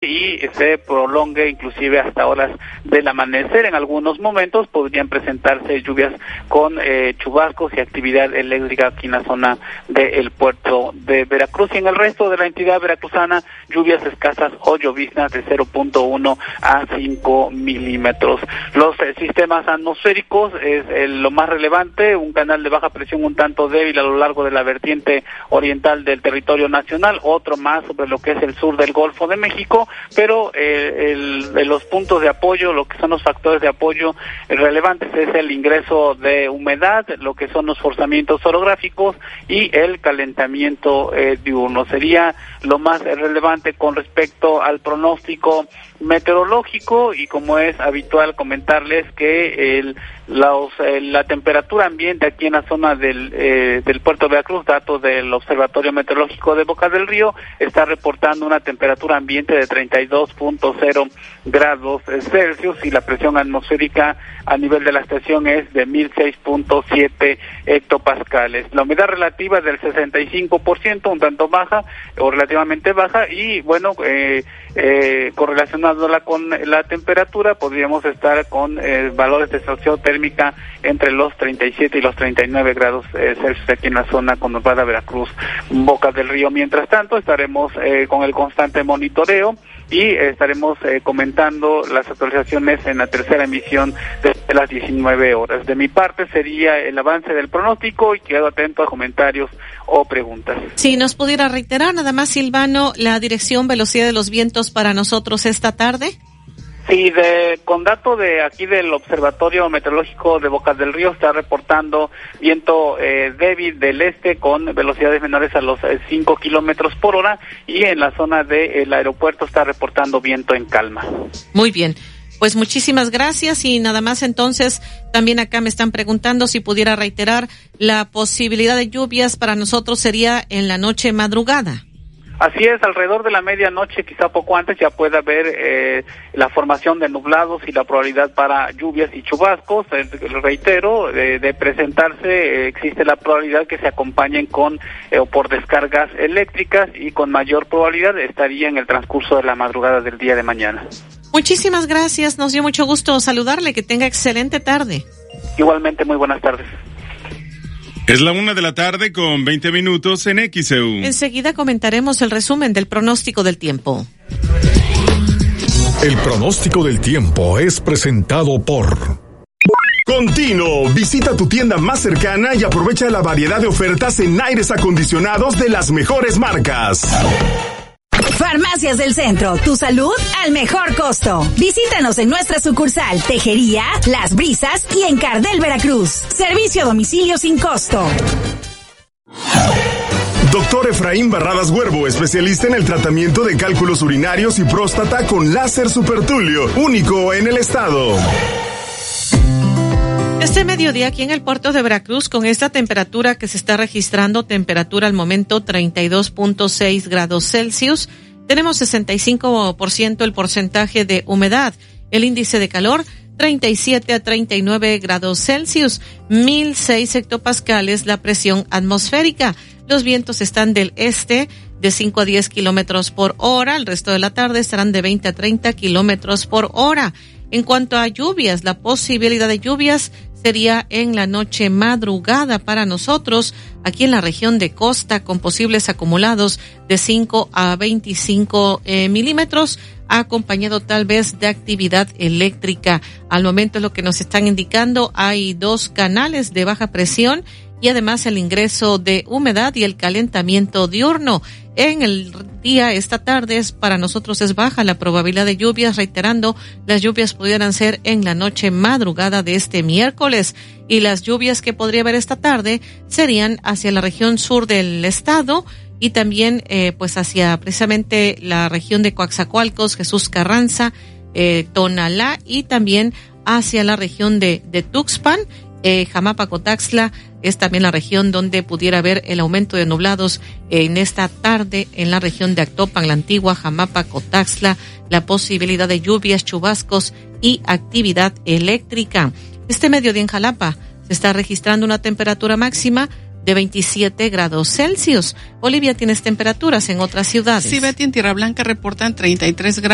y se prolongue inclusive hasta horas del amanecer. En algunos momentos podrían presentarse lluvias con chubascos y actividad eléctrica aquí en la zona del puerto de Veracruz, y en el resto de la entidad veracruzana lluvias escasas o lloviznas de 0.1 a 5 milímetros. Los sistemas atmosféricos es lo más relevante, un canal de baja presión un tanto débil a lo largo de la vertiente oriental del territorio nacional, otro más sobre lo que es el sur del Golfo de México, pero los puntos de apoyo, lo que son los factores de apoyo relevantes es el ingreso de humedad, lo que son los forzamientos orográficos y el calentamiento diurno. Sería lo más relevante con respecto al pronóstico meteorológico, y como es habitual comentarles que la temperatura ambiente aquí en la zona del puerto de Veracruz, datos del Observatorio Meteorológico de Boca del Río, está reportando una temperatura ambiente de 32.0 grados Celsius, y la presión atmosférica a nivel de la estación es de 1006.7 hectopascales. La humedad relativa es del 65%, un tanto baja o relativamente baja, y bueno, correlacionándola con la temperatura, podríamos estar con valores de sensación térmica entre los 37 y los 39 grados Celsius aquí en la zona conurbada Veracruz, Boca del Río. Mientras tanto, estaremos con el constante monitoreo y estaremos comentando las actualizaciones en la tercera emisión de las 19 horas. De mi parte sería el avance del pronóstico, y quedo atento a comentarios o preguntas. Si nos pudiera reiterar nada más, Silvano, la dirección, velocidad de los vientos para nosotros esta tarde. Sí, con dato de aquí del Observatorio Meteorológico de Boca del Río, está reportando viento débil del este con velocidades menores a los 5 kilómetros por hora, y en la zona del aeropuerto está reportando viento en calma. Muy bien, pues muchísimas gracias, y nada más entonces, también acá me están preguntando si pudiera reiterar la posibilidad de lluvias para nosotros sería en la noche madrugada. Así es, alrededor de la medianoche, quizá poco antes, ya puede haber la formación de nublados y la probabilidad para lluvias y chubascos. Reitero, de presentarse, existe la probabilidad que se acompañen con o por descargas eléctricas, y con mayor probabilidad estaría en el transcurso de la madrugada del día de mañana. Muchísimas gracias, nos dio mucho gusto saludarle, que tenga excelente tarde. Igualmente, muy buenas tardes. Es la 1:20 p.m. en XEU. Enseguida comentaremos el resumen del pronóstico del tiempo. El pronóstico del tiempo es presentado por Continuo. Visita tu tienda más cercana y aprovecha la variedad de ofertas en aires acondicionados de las mejores marcas. Farmacias del Centro, tu salud al mejor costo. Visítanos en nuestra sucursal Tejería, Las Brisas y en Cardel, Veracruz. Servicio a domicilio sin costo. Doctor Efraín Barradas Huervo, especialista en el tratamiento de cálculos urinarios y próstata con láser supertulio, único en el estado. Este mediodía aquí en el puerto de Veracruz, con esta temperatura que se está registrando, temperatura al momento 32.6 grados Celsius, tenemos 65% el porcentaje de humedad, el índice de calor 37 a 39 grados Celsius, 1006 hectopascales la presión atmosférica. Los vientos están del este de 5 a 10 kilómetros por hora, el resto de la tarde estarán de 20 a 30 kilómetros por hora. En cuanto a lluvias, la posibilidad de lluvias sería en la noche madrugada para nosotros aquí en la región de costa, con posibles acumulados de 5 a 25 milímetros, acompañado tal vez de actividad eléctrica. Al momento, lo que nos están indicando, hay 2 canales de baja presión y además el ingreso de humedad y el calentamiento diurno. En el día, esta tarde, para nosotros es baja la probabilidad de lluvias, reiterando, las lluvias pudieran ser en la noche madrugada de este miércoles, y las lluvias que podría haber esta tarde serían hacia la región sur del estado y también pues hacia precisamente la región de Coaxacualcos, Jesús Carranza, Tonalá, y también hacia la región de Tuxpan. Jamapa, Cotaxtla es también la región donde pudiera haber el aumento de nublados en esta tarde en la región de Actopan, La Antigua, Jamapa, Cotaxtla, la posibilidad de lluvias, chubascos y actividad eléctrica. Este mediodía en Jalapa se está registrando una temperatura máxima de 27 grados Celsius. Olivia, ¿tienes temperaturas en otras ciudades? Sí, Betty, en Tierra Blanca reportan 33 grados.